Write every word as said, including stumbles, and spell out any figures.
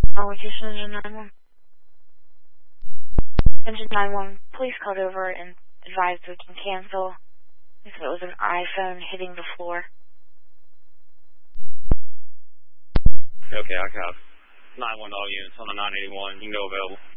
Allocation engine nine one. Engine nine one, please code over and advise we can cancel if it was an iPhone hitting the floor. Okay, I copy. nine one all units on the nine eighty-one, you can go available.